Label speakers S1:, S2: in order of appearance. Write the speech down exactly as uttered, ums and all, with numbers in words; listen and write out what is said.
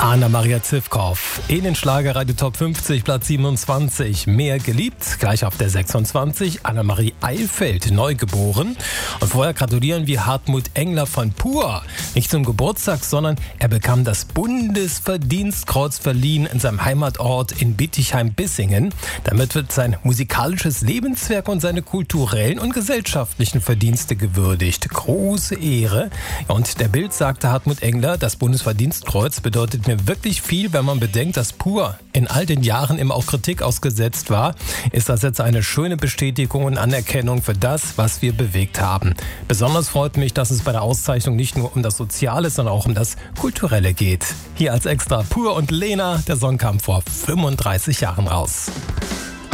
S1: Anna-Maria Zivkow in den Schlagerradio Top fünfzig, Platz siebenundzwanzig. Mehr geliebt, gleich auf der sechsundzwanzig. Annemarie Eilfeld, neugeboren. Und vorher gratulieren wir Hartmut Engler von Pur. Nicht zum Geburtstag, sondern er bekam das Bundesverdienstkreuz verliehen in seinem Heimatort in Bietigheim-Bissingen. Damit wird sein musikalisches Lebenswerk und seine kulturellen und gesellschaftlichen Verdienste gewürdigt. Große Ehre. Und der Bild sagte Hartmut Engler, das Bundesverdienstkreuz bedeutet mir wirklich viel, wenn man bedenkt, dass Pur in all den Jahren immer auch Kritik ausgesetzt war, ist das jetzt eine schöne Bestätigung und Anerkennung für das, was wir bewegt haben. Besonders freut mich, dass es bei der Auszeichnung nicht nur um das Soziale, sondern auch um das Kulturelle geht. Hier als Extra Pur und Lena, der Song kam vor fünfunddreißig Jahren raus.